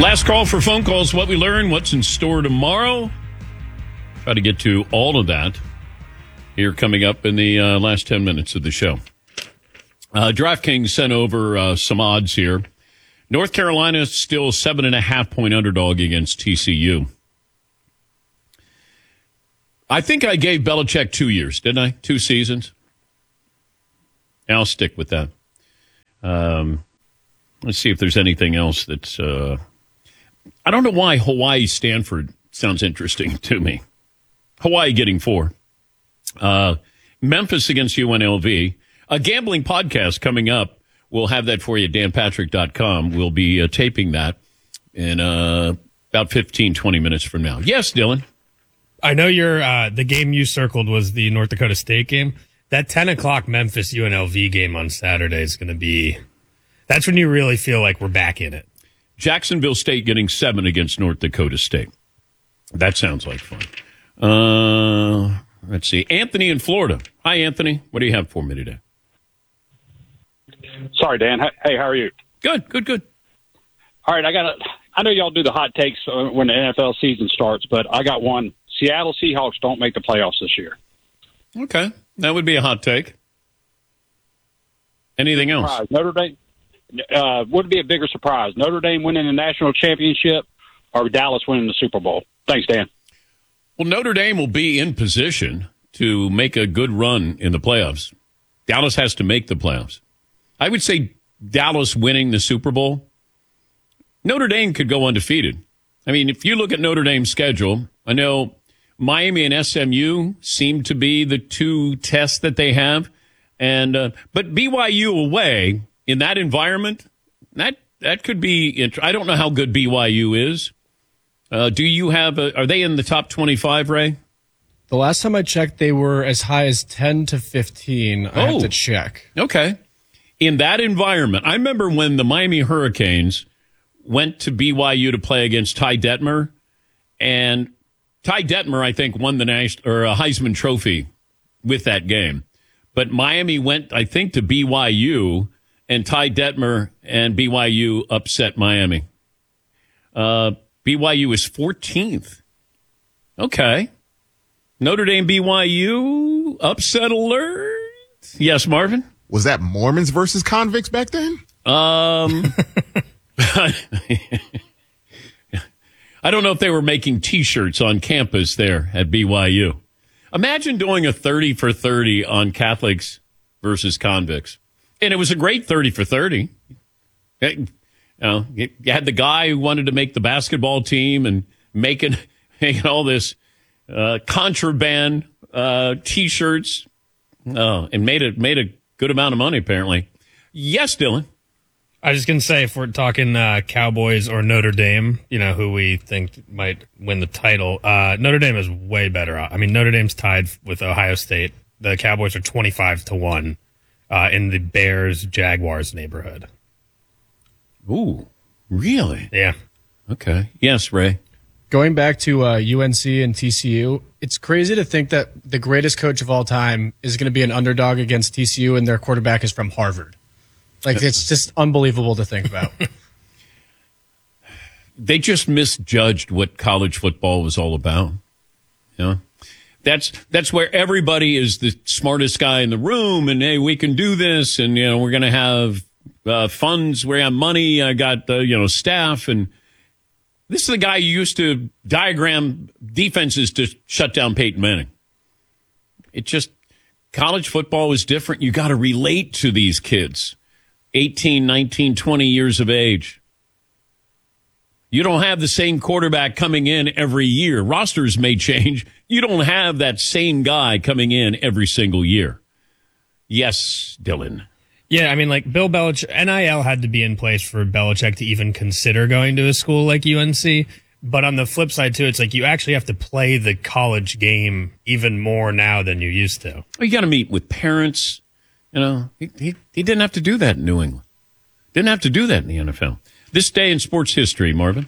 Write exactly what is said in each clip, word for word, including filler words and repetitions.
Last call for phone calls. What we learn, what's in store tomorrow. Try to get to all of that here coming up in the uh, last ten minutes of the show. Uh, DraftKings sent over uh, some odds here. North Carolina is still seven and a half point underdog against T C U. I think I gave Belichick two years, didn't I? Two seasons. I'll stick with that. Um, let's see if there's anything else that's. Uh, I don't know why Hawaii Stanford sounds interesting to me. Hawaii getting four. Uh, Memphis against U N L V. A gambling podcast coming up. We'll have that for you at dan patrick dot com. We'll be uh, taping that in uh, about fifteen, twenty minutes from now. Yes, Dylan. I know your uh, the game you circled was the North Dakota State game. That ten o'clock Memphis U N L V game on Saturday is going to be – that's when you really feel like we're back in it. Jacksonville State getting seven against North Dakota State. That sounds like fun. Uh, let's see. Anthony in Florida. Hi, Anthony. What do you have for me today? Sorry, Dan. Hey, how are you? Good, good, good. All right, I got. I know y'all do the hot takes when the N F L season starts, but I got one. Seattle Seahawks don't make the playoffs this year. Okay, that would be a hot take. Anything else? Surprise. Notre Dame uh, would be a bigger surprise. Notre Dame winning the national championship or Dallas winning the Super Bowl. Thanks, Dan. Well, Notre Dame will be in position to make a good run in the playoffs. Dallas has to make the playoffs. I would say Dallas winning the Super Bowl. Notre Dame could go undefeated. I mean, if you look at Notre Dame's schedule, I know Miami and S M U seem to be the two tests that they have. And uh, but B Y U away in that environment, that that could be int- I don't know how good B Y U is. Uh, do you have a, are they in the top twenty-five, Ray? The last time I checked, they were as high as ten to fifteen. I Oh. have to check. Okay. In that environment, I remember when the Miami Hurricanes went to B Y U to play against Ty Detmer, and Ty Detmer, I think, won the national or a Heisman Trophy with that game. But Miami went, I think, to B Y U, and Ty Detmer and B Y U upset Miami. Uh, B Y U is fourteenth. Okay. Notre Dame, B Y U, upset alert. Yes, Marvin? Was that Mormons versus convicts back then? Um, I don't know if they were making T-shirts on campus there at B Y U. Imagine doing a thirty for thirty on Catholics versus convicts. And it was a great thirty for thirty. You know, you had the guy who wanted to make the basketball team and making, making all this uh, contraband uh, T-shirts uh, and made it made a good amount of money, apparently. Yes, Dylan. I was just going to say, if we're talking uh, Cowboys or Notre Dame, you know, who we think might win the title, uh, Notre Dame is way better. I mean, Notre Dame's tied with Ohio State. The Cowboys are twenty-five to one uh, in the Bears-Jaguars neighborhood. Ooh, really? Yeah. Okay. Yes, Ray. Going back to uh, U N C and T C U, it's crazy to think that the greatest coach of all time is going to be an underdog against T C U and their quarterback is from Harvard. Like, it's just unbelievable to think about. They just misjudged what college football was all about. You know? That's that's where everybody is the smartest guy in the room, and hey, we can do this, and you know, we're going to have uh, funds, we have money, I got uh, you know staff, and this is the guy who used to diagram defenses to shut down Peyton Manning. It just college football is different. You got to relate to these kids. eighteen, nineteen, twenty years of age. You don't have the same quarterback coming in every year. Rosters may change. You don't have that same guy coming in every single year. Yes, Dylan. Yeah, I mean, like, Bill Belichick, N I L had to be in place for Belichick to even consider going to a school like U N C. But on the flip side, too, it's like you actually have to play the college game even more now than you used to. Well, you got to meet with parents. You know, he, he he didn't have to do that in New England. Didn't have to do that in the N F L. This day in sports history, Marvin.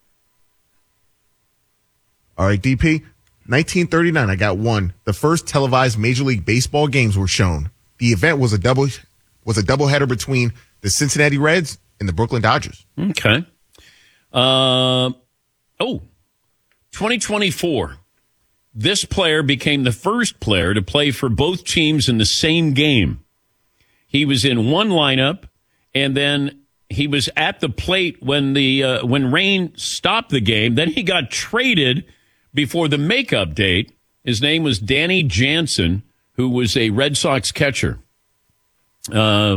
All right, D P. nineteen thirty-nine, I got one. The first televised Major League Baseball games were shown. The event was a double was a doubleheader between the Cincinnati Reds and the Brooklyn Dodgers. Okay. Uh, oh, twenty twenty-four. This player became the first player to play for both teams in the same game. He was in one lineup, and then he was at the plate when the uh, when rain stopped the game. Then he got traded before the makeup date. His name was Danny Jansen, who was a Red Sox catcher. Uh,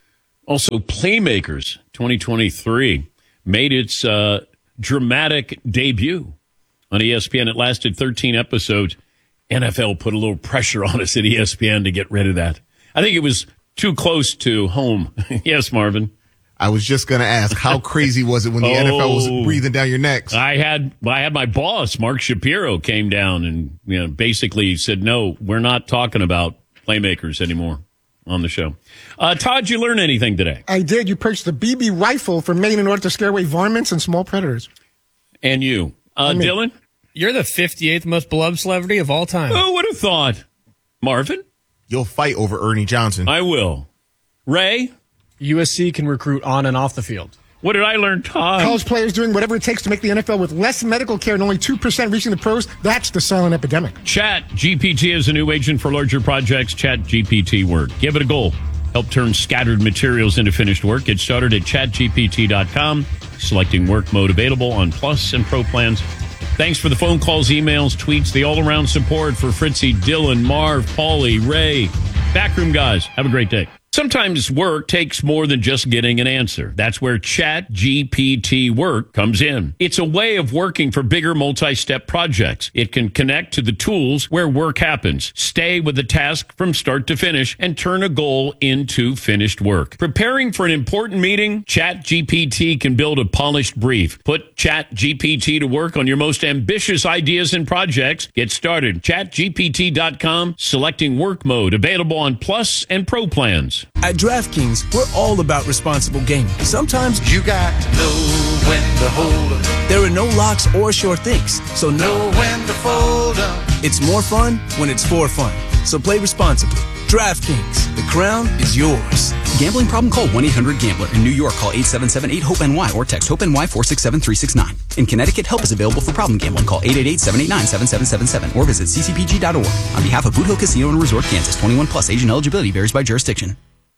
also, Playmakers twenty twenty-three made its uh, dramatic debut on E S P N. It lasted thirteen episodes. N F L put a little pressure on us at E S P N to get rid of that. I think it was too close to home. Yes, Marvin. I was just going to ask, how crazy was it when the oh, N F L was breathing down your necks? I had I had my boss, Mark Shapiro, came down and you know basically said, no, we're not talking about Playmakers anymore on the show. Uh, Todd, you learn anything today? I did. You purchased a B B rifle from Maine in order to scare away varmints and small predators. And you. Uh, Dylan? You're the fifty-eighth most beloved celebrity of all time. Who would have thought? Marvin? You'll fight over Ernie Johnson. I will. Ray? U S C can recruit on and off the field. What did I learn, Todd? College players doing whatever it takes to make the N F L with less medical care and only two percent reaching the pros. That's the silent epidemic. Chat G P T is a new agent for larger projects. Chat G P T work. Give it a goal. Help turn scattered materials into finished work. Get started at chat G P T dot com. Selecting work mode available on Plus and Pro plans. Thanks for the phone calls, emails, tweets, the all-around support for Fritzy, Dylan, Marv, Paulie, Ray. Backroom guys, have a great day. Sometimes work takes more than just getting an answer. That's where Chat G P T Work comes in. It's a way of working for bigger multi-step projects. It can connect to the tools where work happens, stay with the task from start to finish, and turn a goal into finished work. Preparing for an important meeting, Chat G P T can build a polished brief. Put Chat G P T to work on your most ambitious ideas and projects. Get started. chat G P T dot com, selecting work mode, available on Plus and Pro plans. At DraftKings, we're all about responsible gaming. Sometimes you got to know when to hold up. There are no locks or sure things, so know when to fold up. It's more fun when it's for fun. So play responsibly. DraftKings, the crown is yours. Gambling problem? Call one eight hundred gambler. In New York, call eight seven seven eight hope N Y or text HOPE-NY four six seven three six nine. In Connecticut, help is available for problem gambling. Call eight eight eight seven eight nine seven seven seven seven or visit c c p g dot org. On behalf of Boot Hill Casino and Resort, Kansas, twenty-one plus, age and eligibility varies by jurisdiction.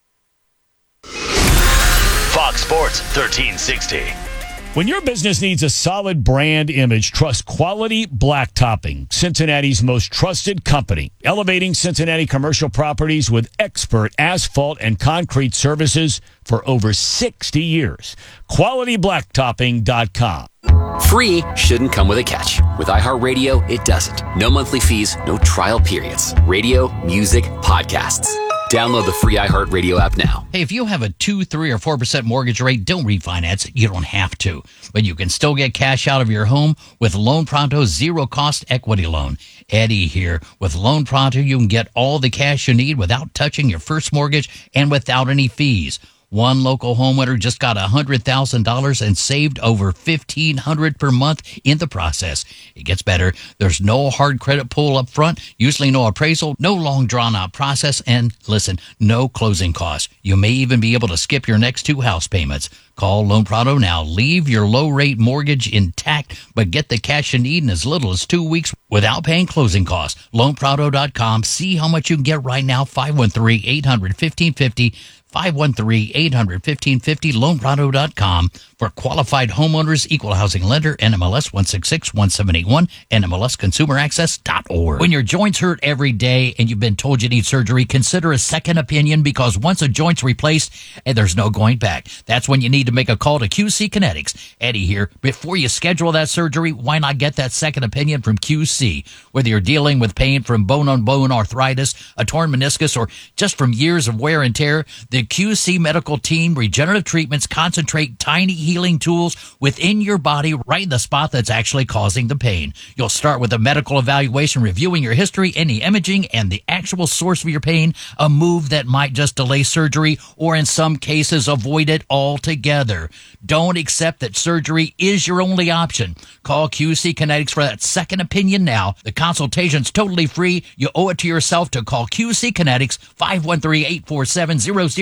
Fox Sports thirteen sixty. When your business needs a solid brand image, trust Quality Blacktopping, Cincinnati's most trusted company, elevating Cincinnati commercial properties with expert asphalt and concrete services for over sixty years. quality blacktopping dot com. Free shouldn't come with a catch. With iHeartRadio, it doesn't. No monthly fees, no trial periods. Radio, music, podcasts. Download the free iHeartRadio app now. Hey, if you have a two, three, or four percent mortgage rate, don't refinance. You don't have to. But you can still get cash out of your home with Loan Pronto's zero-cost equity loan. Eddie here. With Loan Pronto, you can get all the cash you need without touching your first mortgage and without any fees. One local homeowner just got one hundred thousand dollars and saved over fifteen hundred dollars per month in the process. It gets better. There's no hard credit pull up front, usually no appraisal, no long drawn-out process, and listen, no closing costs. You may even be able to skip your next two house payments. Call Loan Pronto now. Leave your low-rate mortgage intact, but get the cash you need in as little as two weeks without paying closing costs. loan pronto dot com. See how much you can get right now. five one three, eight hundred, fifteen fifty. five one three, eight hundred, fifteen fifty, loan pronto dot com. For qualified homeowners, equal housing lender, N M L S one six six one seven eight one, N M L S consumer access dot org. When your joints hurt every day and you've been told you need surgery, consider a second opinion, because once a joint's replaced, and there's no going back. That's when you need to make a call to Q C Kinetics. Eddie here. Before you schedule that surgery, why not get that second opinion from Q C? Whether you're dealing with pain from bone-on-bone arthritis, a torn meniscus, or just from years of wear and tear, the Q C medical team regenerative treatments concentrate tiny healing tools within your body right in the spot that's actually causing the pain. You'll start with a medical evaluation, reviewing your history, any imaging, and the actual source of your pain, a move that might just delay surgery or in some cases avoid it altogether. Don't accept that surgery is your only option. Call Q C Kinetics for that second opinion now. The consultation's totally free. You owe it to yourself to call Q C Kinetics, five one three, eight four seven, zero zero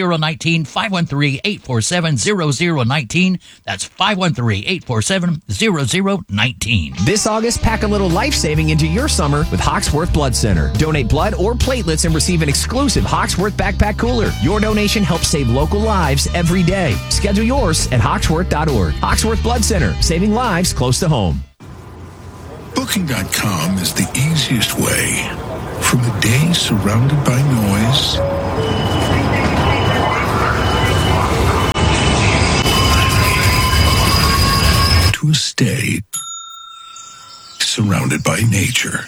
zero one nine, five one three, eight four seven, zero zero one nine. That's five one three, eight four seven, zero zero one nine. This August, pack a little life-saving into your summer with Hawksworth Blood Center. Donate blood or platelets and receive an exclusive Hawksworth backpack cooler. Your donation helps save local lives every day. Schedule yours at hawksworth dot org. Hawksworth Blood Center, saving lives close to home. Booking dot com is the easiest way from a day surrounded by noise to a stay surrounded by nature.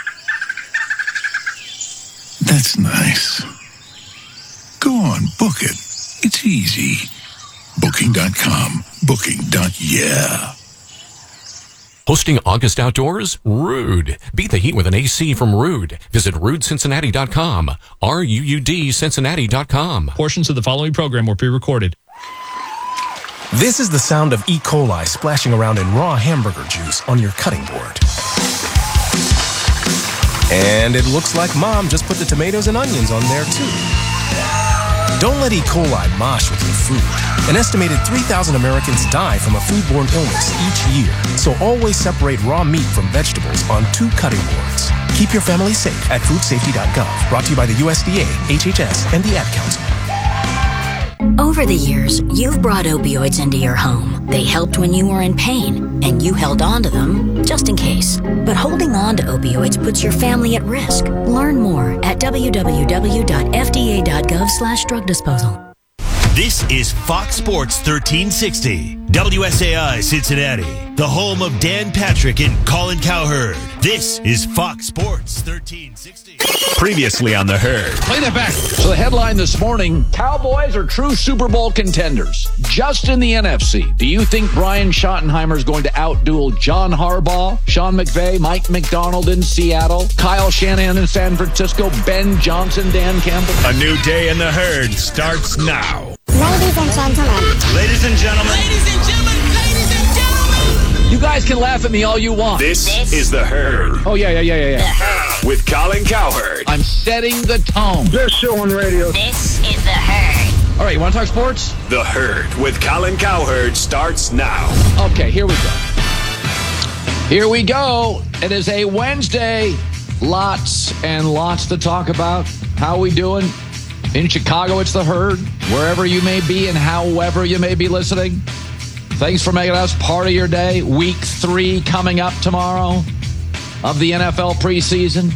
That's nice. Go on, book it. It's easy. Booking dot com. Booking. Yeah. Hosting August Outdoors? Ruud. Beat the heat with an A C from Ruud. Visit ruud cincinnati dot com. R U U D Cincinnati dot com. Portions of the following program were pre-recorded. This is the sound of E. coli splashing around in raw hamburger juice on your cutting board. And it looks like Mom just put the tomatoes and onions on there too. Don't let E. coli mosh with your food. An estimated three thousand Americans die from a foodborne illness each year. So always separate raw meat from vegetables on two cutting boards. Keep your family safe at food safety dot gov. Brought to you by the U S D A, H H S, and the Ad Council. Over the years, you've brought opioids into your home. They helped when you were in pain, and you held on to them just in case. But holding on to opioids puts your family at risk. Learn more at w w w dot f d a dot gov slash drug disposal. This is Fox Sports thirteen sixty, W S A I Cincinnati, the home of Dan Patrick and Colin Cowherd. This is Fox Sports thirteen sixty. Previously on The Herd. Play that back. So the headline this morning, Cowboys are true Super Bowl contenders. Just in the N F C, do you think Brian Schottenheimer is going to outduel John Harbaugh, Sean McVay, Mike McDonald in Seattle, Kyle Shanahan in San Francisco, Ben Johnson, Dan Campbell? A new day in The Herd starts now. Ladies and gentlemen. Ladies and gentlemen. Ladies and gentlemen. Ladies and gentlemen. You guys can laugh at me all you want. This, this is The Herd. Oh, yeah, yeah, yeah, yeah, yeah. With Colin Cowherd. I'm setting the tone. Best show on radio. This is The Herd. All right, you want to talk sports? The Herd with Colin Cowherd starts now. Okay, here we go. Here we go. It is a Wednesday. Lots and lots to talk about. How we doing? In Chicago, it's The Herd. Wherever you may be and however you may be listening. Thanks for making us part of your day. Week three coming up tomorrow of the N F L preseason.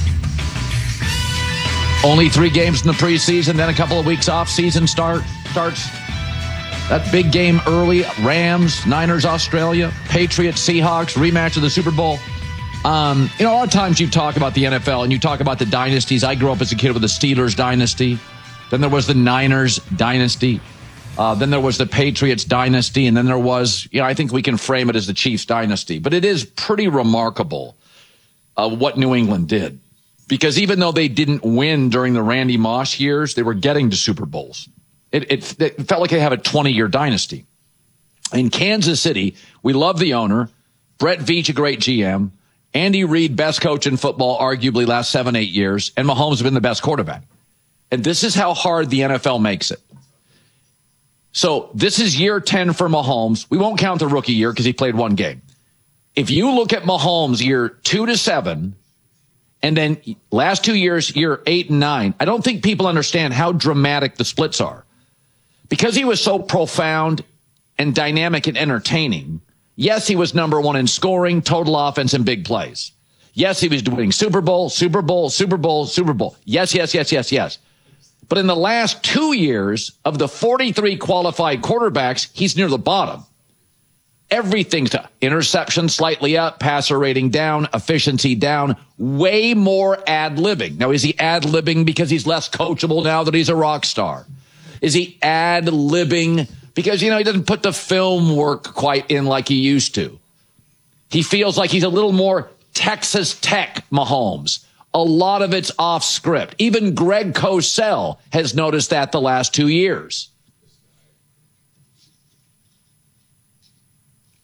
Only three games in the preseason, then a couple of weeks off. Season start starts. That big game early. Rams, Niners, Australia, Patriots, Seahawks, rematch of the Super Bowl. Um, you know, a lot of times you talk about the N F L and you talk about the dynasties. I grew up as a kid with the Steelers dynasty. Then there was the Niners dynasty. Uh, then there was the Patriots dynasty. And then there was, you know, I think we can frame it as the Chiefs dynasty. But it is pretty remarkable uh, what New England did. Because even though they didn't win during the Randy Moss years, they were getting to Super Bowls. It, it, it felt like they have a twenty-year dynasty. In Kansas City, we love the owner. Brett Veach, a great G M. Andy Reid, best coach in football, arguably last seven, eight years. And Mahomes has been the best quarterback. And this is how hard the N F L makes it. So this is year ten for Mahomes. We won't count the rookie year because he played one game. If you look at Mahomes year two to seven, and then last two years, year eight and nine, I don't think people understand how dramatic the splits are. Because he was so profound and dynamic and entertaining, yes, he was number one in scoring, total offense, and big plays. Yes, he was doing Super Bowl, Super Bowl, Super Bowl, Super Bowl. Yes, yes, yes, yes, yes. But in the last two years of the forty-three qualified quarterbacks, he's near the bottom. Everything's to interception slightly up, passer rating down, efficiency down, way more ad-libbing. Now, is he ad-libbing because he's less coachable now that he's a rock star? Is he ad-libbing because, you know, he doesn't put the film work quite in like he used to? He feels like he's a little more Texas Tech Mahomes. A lot of it's off script. Even Greg Cosell has noticed that the last two years.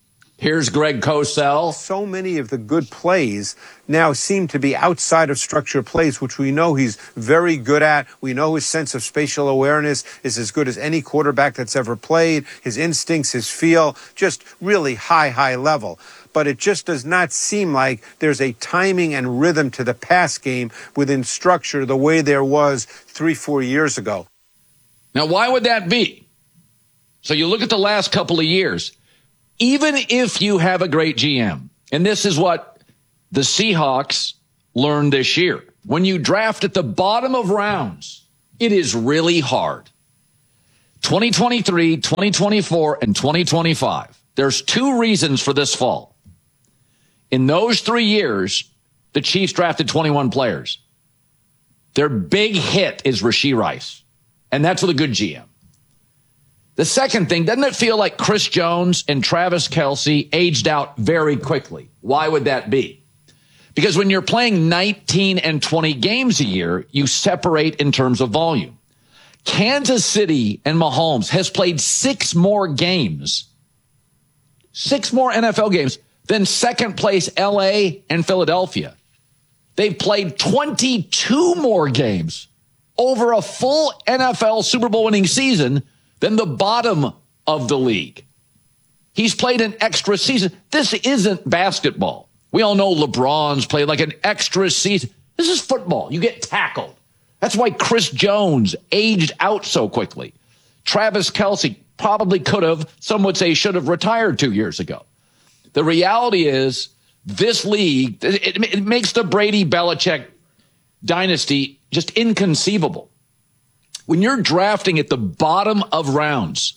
Here's Greg Cosell. So many of the good plays now seem to be outside of structured plays, which we know he's very good at. We know his sense of spatial awareness is as good as any quarterback that's ever played. His instincts, his feel, just really high, high level. But it just does not seem like there's a timing and rhythm to the pass game within structure the way there was three, four years ago. Now, why would that be? So you look at the last couple of years. Even if you have a great G M, and this is what the Seahawks learned this year, when you draft at the bottom of rounds, it is really hard. twenty twenty-three, twenty twenty-four, and twenty twenty-five. There's two reasons for this fall. In those three years, the Chiefs drafted twenty-one players. Their big hit is Rashee Rice, and that's with a good G M. The second thing, doesn't it feel like Chris Jones and Travis Kelce aged out very quickly? Why would that be? Because when you're playing nineteen and twenty games a year, you separate in terms of volume. Kansas City and Mahomes has played six more games, six more N F L games than second place L A and Philadelphia. They've played twenty-two more games over a full N F L Super Bowl winning season than the bottom of the league. He's played an extra season. This isn't basketball. We all know LeBron's played like an extra season. This is football. You get tackled. That's why Chris Jones aged out so quickly. Travis Kelce probably could have, some would say should have retired two years ago. The reality is this league, it, it makes the Brady Belichick dynasty just inconceivable. When you're drafting at the bottom of rounds,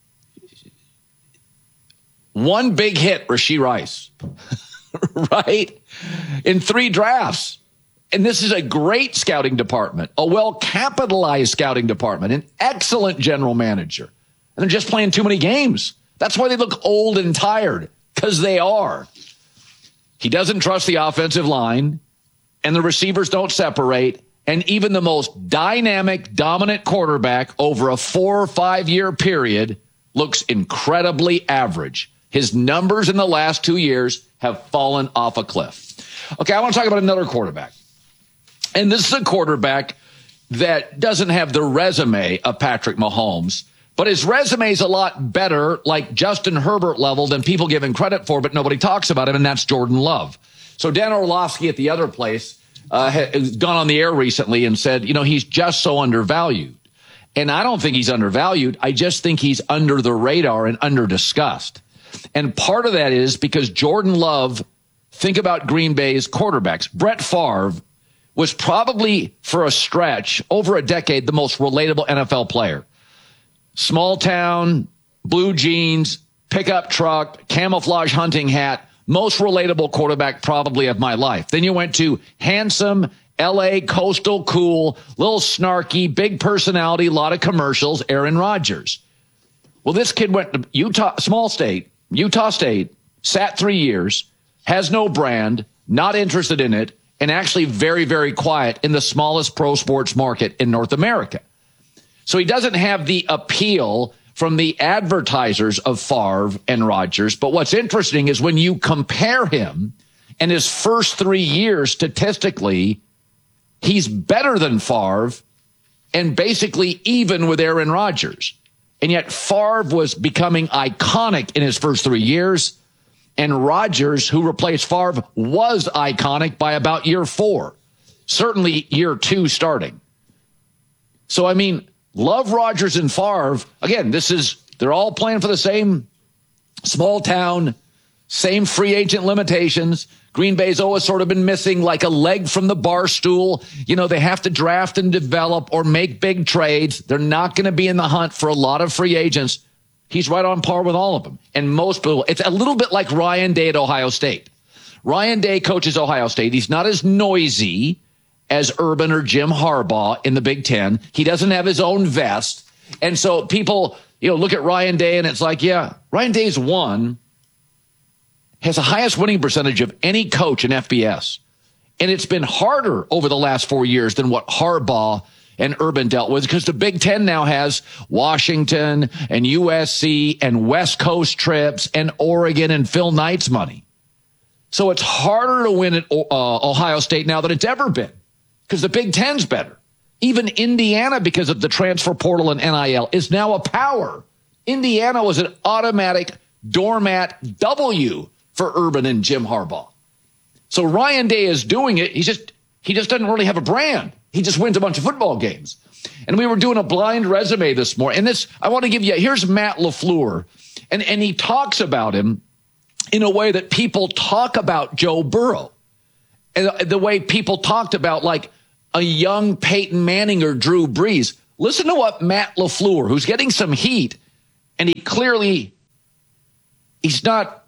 one big hit, Rashee Rice, right? In three drafts. And this is a great scouting department, a well-capitalized scouting department, an excellent general manager. And they're just playing too many games. That's why they look old and tired, because they are. He doesn't trust the offensive line, and the receivers don't separate. And even the most dynamic, dominant quarterback over a four or five year period looks incredibly average. His numbers in the last two years have fallen off a cliff. Okay, I want to talk about another quarterback. And this is a quarterback that doesn't have the resume of Patrick Mahomes, but his resume is a lot better, like Justin Herbert level, than people give him credit for, but nobody talks about him, and that's Jordan Love. So Dan Orlovsky at the other place uh, has gone on the air recently and said, you know, he's just so undervalued. And I don't think he's undervalued. I just think he's under the radar and under discussed. And part of that is because Jordan Love, think about Green Bay's quarterbacks. Brett Favre was probably, for a stretch, over a decade, the most relatable N F L player. Small town, blue jeans, pickup truck, camouflage hunting hat, most relatable quarterback probably of my life. Then you went to handsome, L A, coastal, cool, little snarky, big personality, a lot of commercials, Aaron Rodgers. Well, this kid went to Utah, small state, Utah State, sat three years, has no brand, not interested in it, and actually very, very quiet in the smallest pro sports market in North America. So he doesn't have the appeal from the advertisers of Favre and Rodgers. But what's interesting is when you compare him and his first three years statistically, he's better than Favre and basically even with Aaron Rodgers. And yet Favre was becoming iconic in his first three years. And Rodgers, who replaced Favre, was iconic by about year four, certainly year two starting. So, I mean, love Rodgers and Favre. Again, this is, they're all playing for the same small town, same free agent limitations. Green Bay's always sort of been missing like a leg from the bar stool. You know, they have to draft and develop or make big trades. They're not going to be in the hunt for a lot of free agents. He's right on par with all of them. And most people, it's a little bit like Ryan Day at Ohio State. Ryan Day coaches Ohio State. He's not as noisy as Urban or Jim Harbaugh in the Big Ten. He doesn't have his own vest. And so people, you know, look at Ryan Day and it's like, yeah, Ryan Day's won, has the highest winning percentage of any coach in F B S. And it's been harder over the last four years than what Harbaugh and Urban dealt with, because the Big Ten now has Washington and U S C and West Coast trips and Oregon and Phil Knight's money. So it's harder to win at uh, Ohio State now than it's ever been, because the Big Ten's better. Even Indiana, because of the transfer portal and N I L, is now a power. Indiana was an automatic doormat W for Urban and Jim Harbaugh. So Ryan Day is doing it. He just he just doesn't really have a brand. He just wins a bunch of football games. And we were doing a blind resume this morning. And this, I want to give you, here's Matt LaFleur. And, and he talks about him in a way that people talk about Joe Burrow. And the way people talked about, like, a young Peyton Manning or Drew Brees. Listen to what Matt LaFleur, who's getting some heat, and he clearly, he's not,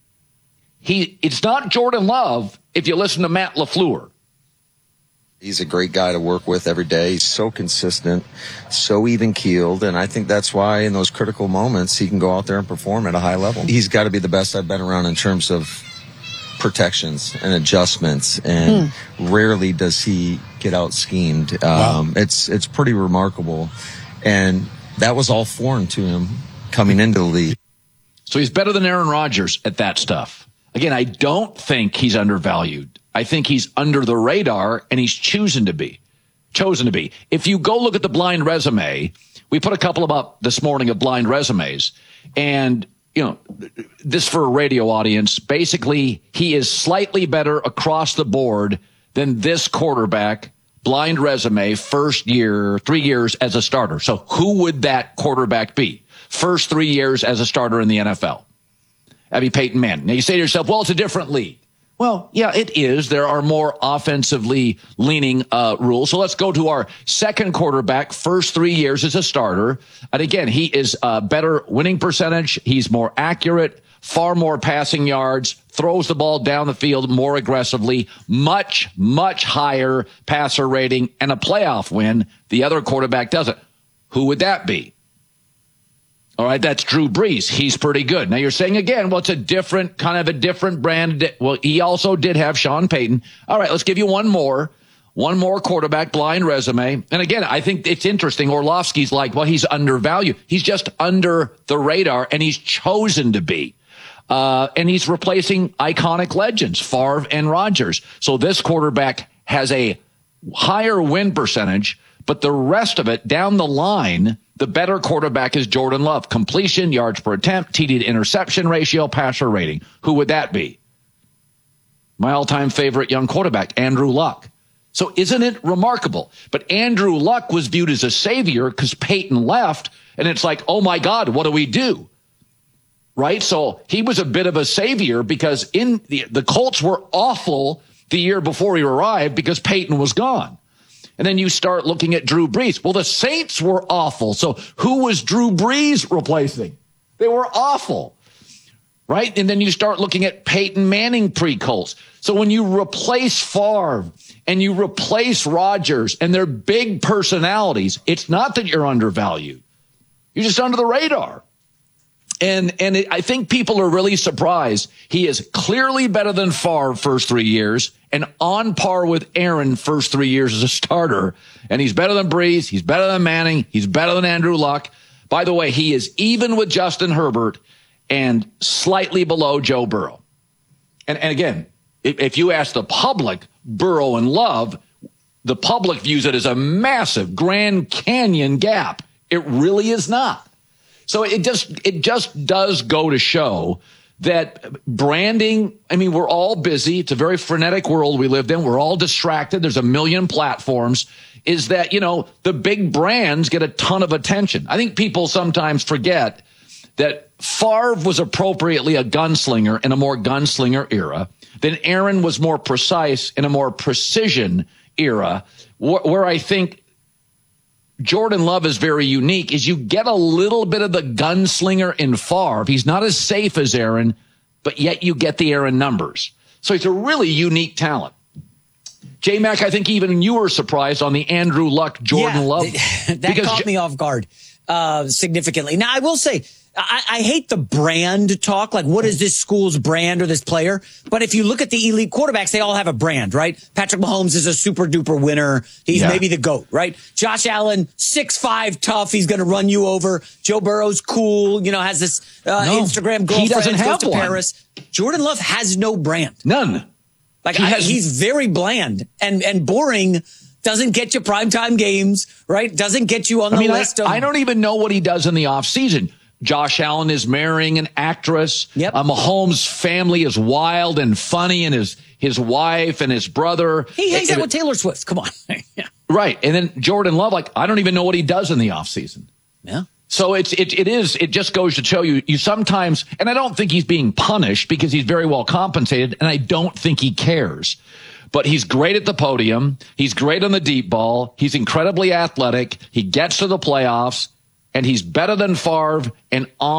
he, it's not Jordan Love if you listen to Matt LaFleur. He's a great guy to work with every day. He's so consistent, so even-keeled, and I think that's why in those critical moments he can go out there and perform at a high level. He's got to be the best I've been around in terms of protections and adjustments, and hmm. rarely does he get out schemed. Um, wow. It's it's pretty remarkable, and that was all foreign to him coming into the league. So he's better than Aaron Rodgers at that stuff. Again, I don't think he's undervalued. I think he's under the radar, and he's choosing to be, chosen to be. If you go look at the blind resume, we put a couple of up this morning of blind resumes, and you know, this for a radio audience, basically he is slightly better across the board than this quarterback, blind resume, first year, three years as a starter. So who would that quarterback be? First three years as a starter in the N F L. That'd be Peyton Manning. Now you say to yourself, well, it's a different league. Well, yeah, it is. There are more offensively leaning uh, rules. So let's go to our second quarterback, first three years as a starter. And again, he is a better winning percentage. He's more accurate, far more passing yards, throws the ball down the field more aggressively, much, much higher passer rating, and a playoff win. The other quarterback doesn't. Who would that be? All right, that's Drew Brees. He's pretty good. Now you're saying again, well, it's a different, kind of a different brand. Well, he also did have Sean Payton. All right, let's give you one more. One more quarterback, blind resume. And again, I think it's interesting. Orlovsky's like, well, he's undervalued. He's just under the radar, and he's chosen to be. Uh, and he's replacing iconic legends, Favre and Rodgers. So this quarterback has a higher win percentage, but the rest of it down the line, the better quarterback is Jordan Love. Completion, yards per attempt, T D to interception ratio, passer rating. Who would that be? My all-time favorite young quarterback, Andrew Luck. So isn't it remarkable? But Andrew Luck was viewed as a savior because Peyton left, and it's like, oh my God, what do we do? Right? So he was a bit of a savior because in the, the Colts were awful the year before he arrived because Peyton was gone. And then you start looking at Drew Brees. Well, the Saints were awful. So who was Drew Brees replacing? They were awful, right? And then you start looking at Peyton Manning pre-Colts. So when you replace Favre and you replace Rodgers and their big personalities, it's not that you're undervalued. You're just under the radar. And and it, I think people are really surprised. He is clearly better than Favre first three years and on par with Aaron first three years as a starter. And he's better than Brees. He's better than Manning. He's better than Andrew Luck. By the way, he is even with Justin Herbert and slightly below Joe Burrow. And, and again, if, if you ask the public, Burrow and Love, the public views it as a massive Grand Canyon gap. It really is not. So it just it just does go to show that branding, I mean, we're all busy. It's a very frenetic world we lived in. We're all distracted. There's a million platforms. Is that, you know, the big brands get a ton of attention. I think people sometimes forget that Favre was appropriately a gunslinger in a more gunslinger era. Then Aaron was more precise in a more precision era, wh- where I think Jordan Love is very unique is you get a little bit of the gunslinger in Favre. He's not as safe as Aaron, but yet you get the Aaron numbers. So he's a really unique talent. J-Mac, I think even you were surprised on the Andrew Luck, Jordan yeah, Love. That caught me off guard uh, significantly. Now, I will say, I, I hate the brand talk. Like, what is this school's brand or this player? But if you look at the elite quarterbacks, they all have a brand, right? Patrick Mahomes is a super duper winner. He's yeah. maybe the GOAT, right? Josh Allen, six five, tough. He's going to run you over. Joe Burrow's cool, you know, has this uh, no, Instagram girlfriend. He doesn't have goes to one. Paris. Jordan Love has no brand. None. Like, he I, has, he's very bland and, and boring. Doesn't get you primetime games, right? Doesn't get you on the I mean, list. I, of, I don't even know what he does in the offseason. Josh Allen is marrying an actress. Yep. Uh, Mahomes' family is wild and funny, and his his wife and his brother. He hangs and, out with Taylor Swift. Come on. yeah. Right. And then Jordan Love, like, I don't even know what he does in the offseason. Yeah. So it's it it is it just goes to show you you sometimes, and I don't think he's being punished because he's very well compensated, and I don't think he cares. But he's great at the podium. He's great on the deep ball. He's incredibly athletic. He gets to the playoffs, and he's better than Favre and on.